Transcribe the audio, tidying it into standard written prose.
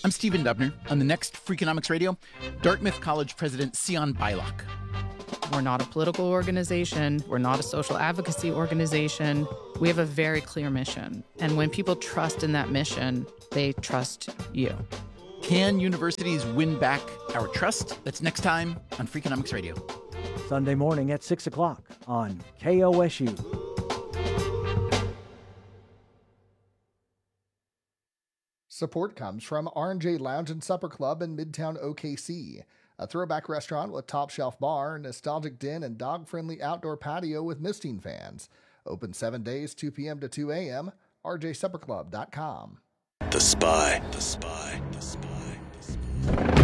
I'm Stephen Dubner. On the next Freakonomics Radio, Dartmouth College President Sion Beilock. We're not a political organization. We're not a social advocacy organization. We have a very clear mission. And when people trust in that mission, they trust you. Can universities win back our trust? That's next time on Freakonomics Radio. Sunday morning at 6 o'clock on KOSU. Support comes from R&J Lounge and Supper Club in Midtown OKC, a throwback restaurant with top-shelf bar, nostalgic den, and dog-friendly outdoor patio with Misting fans. Open 7 days, 2 p.m. to 2 a.m., rjsupperclub.com. The Spy.